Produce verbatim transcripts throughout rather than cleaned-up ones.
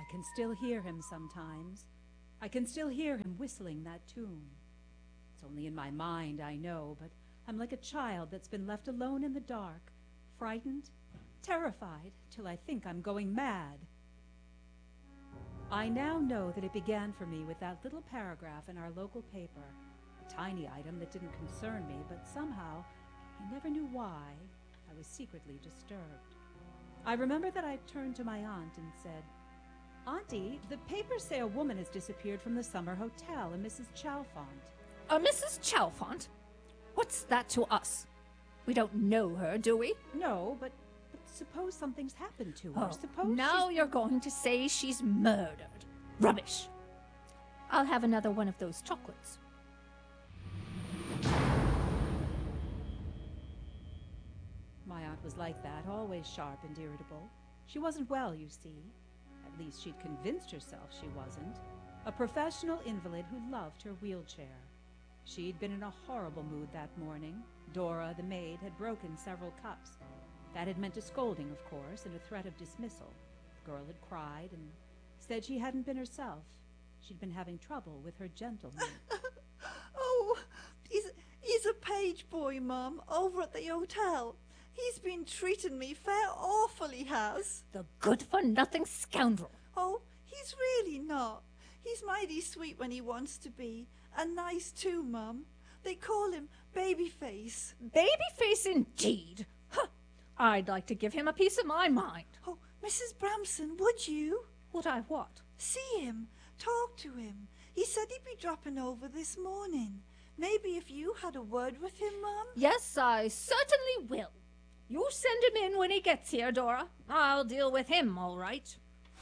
can still hear him sometimes. I can still hear him whistling that tune. It's only in my mind, I know, but I'm like a child that's been left alone in the dark, frightened, terrified, till I think I'm going mad. I now know that it began for me with that little paragraph in our local paper, a tiny item that didn't concern me, but somehow, I never knew why, I was secretly disturbed. I remember that I turned to my aunt and said, "Auntie, the papers say a woman has disappeared from the summer hotel, a Missus Chalfont." A Missus Chalfont? What's that to us? We don't know her, do we? No, but, but suppose something's happened to her. Oh, Suppose now she's... you're going to say she's murdered. Rubbish. I'll have another one of those chocolates. My aunt was like that, always sharp and irritable. She wasn't well, you see. At least she'd convinced herself she wasn't. A professional invalid who loved her wheelchair. She'd been in a horrible mood that morning. Dora, the maid, had broken several cups. That had meant a scolding, of course, and a threat of dismissal. The girl had cried and said she hadn't been herself. She'd been having trouble with her gentleman. Oh, he's, he's a page boy, Mum, over at the hotel. He's been treating me fair awful, he has. The good-for-nothing scoundrel. Oh, he's really not. He's mighty sweet when he wants to be, and nice too, Mum. They call him Babyface. Babyface indeed. Huh. I'd like to give him a piece of my mind. Oh, Missus Bramson, would you? Would I what? See him. Talk to him. He said he'd be dropping over this morning. Maybe if you had a word with him, Mum? Yes, I certainly will. You send him in when he gets here, Dora. I'll deal with him, all right.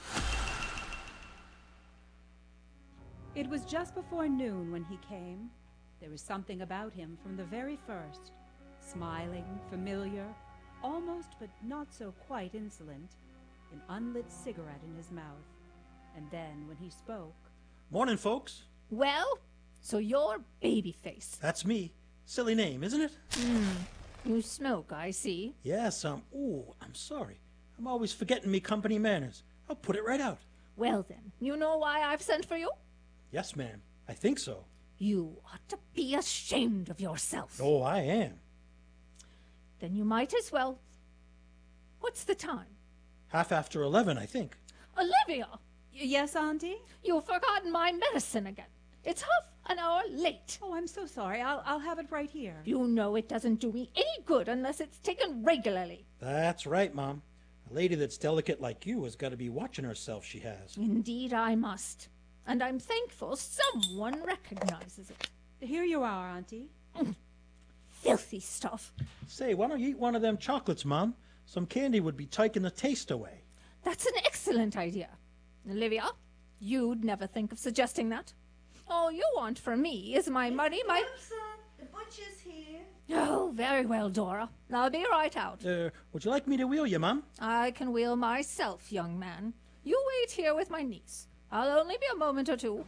It was just before noon when he came. There was something about him from the very first. Smiling, familiar, almost but not so quite insolent, an unlit cigarette in his mouth. And then, when he spoke... Morning, folks. Well, so you're Babyface. That's me. Silly name, isn't it? Hmm. You smoke, I see. Yes, um, ooh, I'm sorry. I'm always forgetting me company manners. I'll put it right out. Well then, you know why I've sent for you? Yes, ma'am. I think so. You ought to be ashamed of yourself. Oh, I am. Then you might as well. What's the time? Half after eleven, I think. Olivia! Yes, Auntie? You've forgotten my medicine again. It's half an hour late. Oh, I'm so sorry. I'll, I'll have it right here. You know it doesn't do me any good unless it's taken regularly. That's right, Mom. A lady that's delicate like you has got to be watching herself, she has. Indeed I must. And I'm thankful someone recognizes it. Here you are, Auntie. Filthy stuff. Say, why don't you eat one of them chocolates, Mom? Some candy would be taking the taste away. That's an excellent idea. Olivia, you'd never think of suggesting that. All you want from me is my money, my... Bramson, the butcher's here. Oh, very well, Dora. I'll be right out. Uh, would you like me to wheel you, Mom? I can wheel myself, young man. You wait here with my niece. I'll only be a moment or two.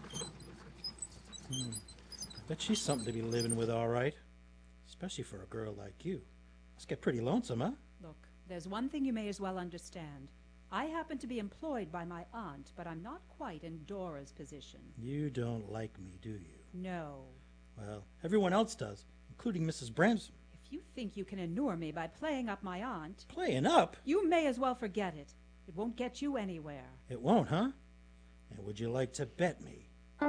Hmm. I bet she's something to be living with, all right. Especially for a girl like you. Must get pretty lonesome, huh? Look, there's one thing you may as well understand. I happen to be employed by my aunt, but I'm not quite in Dora's position. You don't like me, do you? No. Well, everyone else does, including Missus Bramson. If you think you can inure me by playing up my aunt... Playing up? You may as well forget it. It won't get you anywhere. It won't, huh? And would you like to bet me?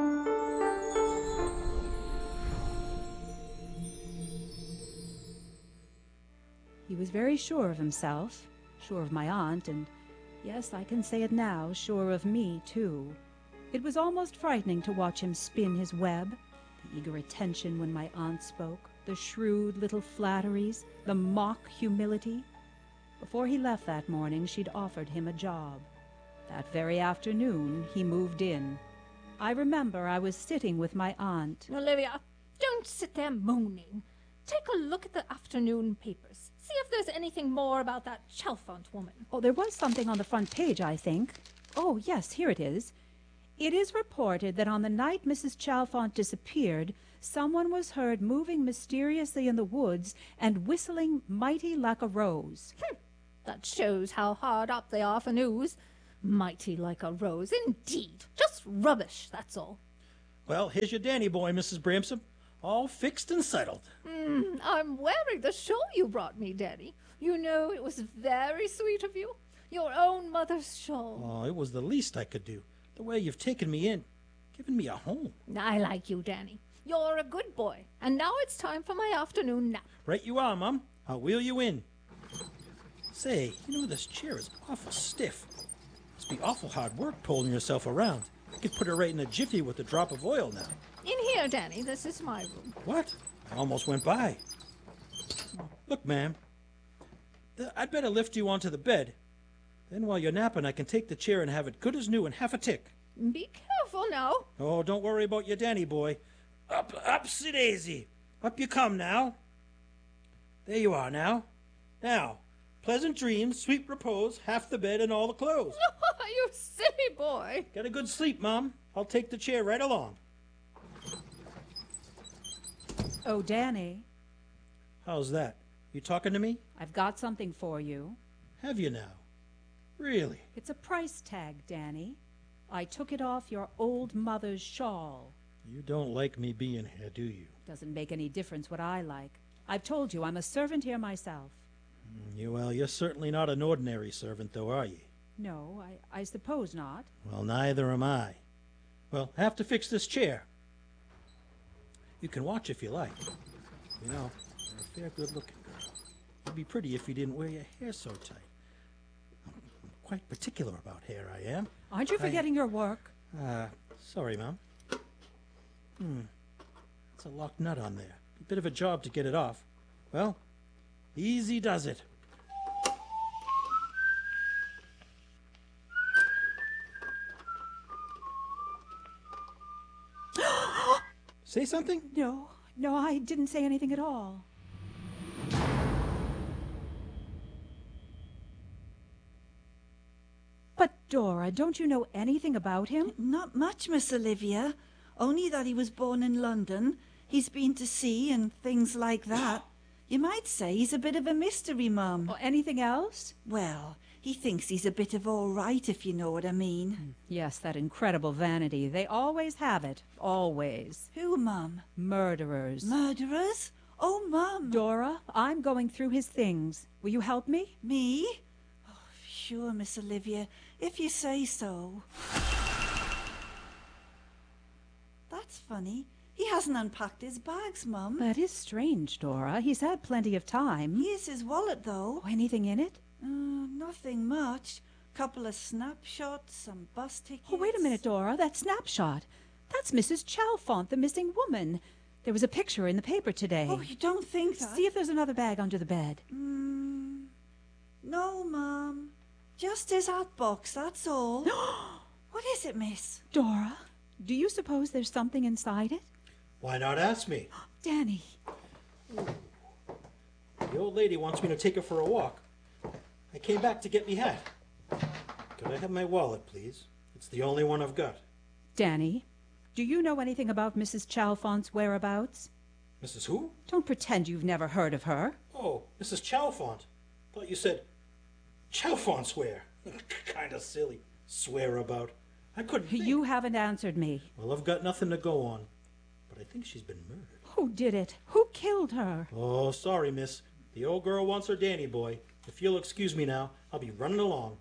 He was very sure of himself, sure of my aunt, and, yes, I can say it now, sure of me, too. It was almost frightening to watch him spin his web, the eager attention when my aunt spoke, the shrewd little flatteries, the mock humility. Before he left that morning, she'd offered him a job. That very afternoon, he moved in. I remember I was sitting with my aunt. Olivia, don't sit there mooning. Take a look at the afternoon papers. See if there's anything more about that Chalfont woman. Oh, there was something on the front page, I think. Oh, yes, here it is. It is reported that on the night Missus Chalfont disappeared, someone was heard moving mysteriously in the woods and whistling mighty like a rose. Hm. That shows how hard up they are for news. Mighty like a rose, indeed. Just rubbish, that's all. Well, here's your Danny boy, Missus Bramson. All fixed and settled. Mm, I'm wearing the shawl you brought me, Danny. You know it was very sweet of you. Your own mother's shawl. Oh, it was the least I could do. The way you've taken me in, given me a home. I like you, Danny. You're a good boy. And now it's time for my afternoon nap. Right you are, Mum. I'll wheel you in. Say, you know this chair is awful stiff. Must be awful hard work pulling yourself around. You could put her right in a jiffy with a drop of oil now. In here, Danny. This is my room. What? I almost went by. Look, ma'am. th- I'd better lift you onto the bed. Then while you're napping, I can take the chair and have it good as new in half a tick. Be careful now. Oh, don't worry about your Danny boy. Up, up, daisy. Up you come now. There you are now. Now, pleasant dreams, sweet repose, half the bed and all the clothes. You silly boy. Get a good sleep, Mom. I'll take the chair right along. Oh, Danny, How's that? You talking to me? I've got something for you. Have you now? Really? It's a price tag, Danny. I took it off your old mother's shawl. You don't like me being here, do you? Doesn't make any difference what I like. I've told you I'm a servant here myself. You, well, you're certainly not an ordinary servant, though, are you? No, I, I suppose not. Well, neither am I. Well, I have to fix this chair. You can watch if you like. You know, you're a fair good-looking girl. You'd be pretty if you didn't wear your hair so tight. I'm quite particular about hair, I am. Aren't you I- forgetting your work? Uh, sorry, Mom. Hmm. It's a locked nut on there. A bit of a job to get it off. Well, easy does it. Say something? No, no, I didn't say anything at all. But, Dora, don't you know anything about him? Not much, Miss Olivia. Only that he was born in London. He's been to sea and things like that. You might say he's a bit of a mystery, Mum. Or anything else? Well, he thinks he's a bit of all right, if you know what I mean. Yes, that incredible vanity. They always have it. Always. Who, Mum? Murderers. Murderers? Oh, Mum. Dora, I'm going through his things. Will you help me? Me? Oh, sure, Miss Olivia, if you say so. That's funny. He hasn't unpacked his bags, Mum. That is strange, Dora. He's had plenty of time. Here's his wallet, though. Oh, anything in it? Uh, nothing much. Couple of snapshots, some bus tickets. Oh, wait a minute, Dora. That snapshot. That's Missus Chalfont, the missing woman. There was a picture in the paper today. Oh, you don't think that? See if there's another bag under the bed. Mm, no, Mum. Just his hat box, that's all. What is it, miss? Dora, do you suppose there's something inside it? Why not ask me? Danny. The old lady wants me to take her for a walk. I came back to get me hat. Could I have my wallet, please? It's the only one I've got. Danny, do you know anything about Missus Chalfont's whereabouts? Missus Who? Don't pretend you've never heard of her. Oh, Missus Chalfont. Thought you said Chalfont swear. Kind of silly. Swear about. I couldn't think. You haven't answered me. Well, I've got nothing to go on. But I think she's been murdered. Who did it? Who killed her? Oh, sorry, miss. The old girl wants her Danny boy. If you'll excuse me now, I'll be running along.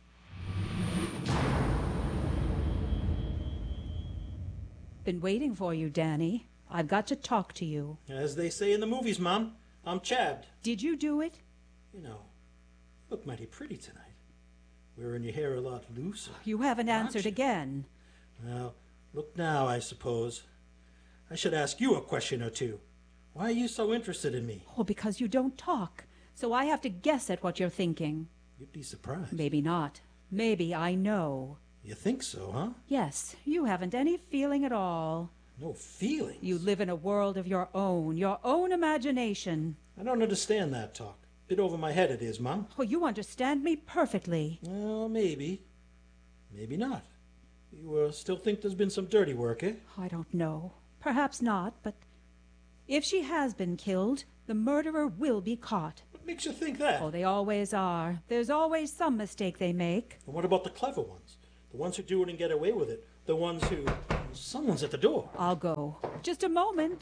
Been waiting for you, Danny. I've got to talk to you. As they say in the movies, Mom, I'm chabbed. Did you do it? You know, you look mighty pretty tonight. Wearing your hair a lot looser. You haven't Aren't answered you? again. Well, look now, I suppose. I should ask you a question or two. Why are you so interested in me? Oh, because you don't talk. So I have to guess at what you're thinking. You'd be surprised. Maybe not. Maybe I know. You think so, huh? Yes, you haven't any feeling at all. No feelings. You live in a world of your own, your own imagination. I don't understand that talk. Bit over my head it is, Mom. Oh, you understand me perfectly. Well, maybe. Maybe not. You uh, still think there's been some dirty work, eh? I don't know. Perhaps not, but if she has been killed, The murderer will be caught. What makes you think that? Oh, they always are. There's always some mistake they make. And what about the clever ones? The ones who do it and get away with it? The ones who... Someone's at the door. I'll go. Just a moment.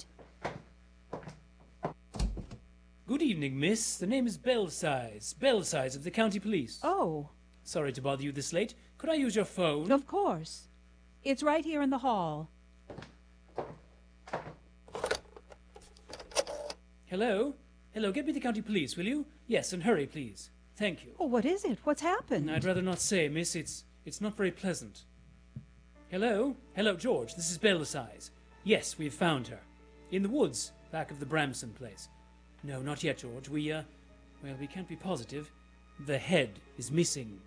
Good evening, miss. The name is Belsize. Belsize of the county police. Oh, Sorry to bother you this late. Could I use your phone? of course. It's right here in the hall. Hello? Hello, get me the county police, will you? Yes, and hurry, please. Thank you. Oh, what is it? What's happened? I'd rather not say, miss. It's it's not very pleasant. Hello? Hello, George. This is Belsize. Yes, we've found her. In the woods, back of the Bramson place. No, not yet, George. We, uh... Well, we can't be positive. The head is missing.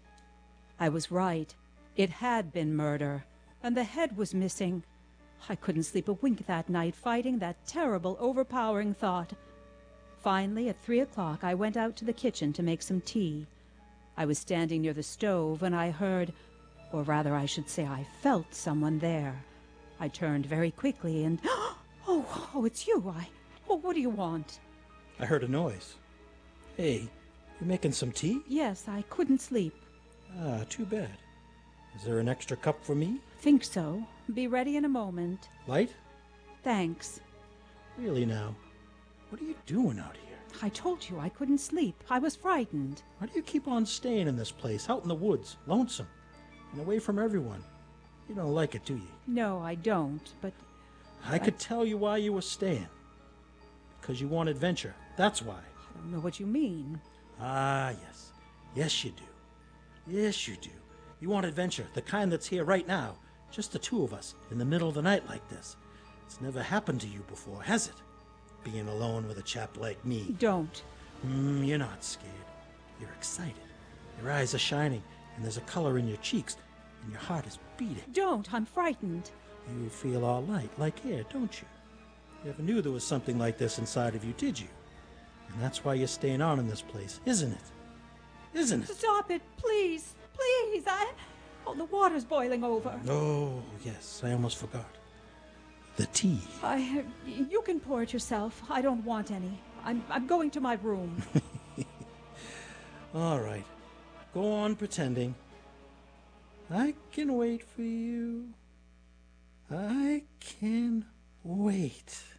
I was right. It had been murder, and the head was missing. I couldn't sleep a wink that night, fighting that terrible, overpowering thought. Finally, at three o'clock, I went out to the kitchen to make some tea. I was standing near the stove, and I heard, or rather I should say I felt someone there. I turned very quickly, and... Oh, oh, it's you. I... Oh, what do you want? I heard a noise. Hey, you making some tea? Yes, I couldn't sleep. Ah, too bad. Is there an extra cup for me? Think so. Be ready in a moment. Light? Thanks. Really now? What are you doing out here? I told you I couldn't sleep. I was frightened. Why do you keep on staying in this place, out in the woods, lonesome, and away from everyone? You don't like it, do you? No, I don't, but I could tell you why you were staying. Because you want adventure. That's why. I don't know what you mean. Ah, yes. Yes, you do. Yes, you do. You want adventure, the kind that's here right now. Just the two of us, in the middle of the night like this. It's never happened to you before, has it? Being alone with a chap like me. Don't. Mm, you're not scared. You're excited. Your eyes are shining, and there's a color in your cheeks, and your heart is beating. Don't. I'm frightened. You feel all light, like air, don't you? You never knew there was something like this inside of you, did you? And that's why you're staying on in this place, isn't it? Isn't it? Stop it, please. Please. I... Oh, the water's boiling over. Oh, yes, I almost forgot. The tea. I... You can pour it yourself. I don't want any. I'm, I'm going to my room. All right. Go on pretending. I can wait for you. I can wait.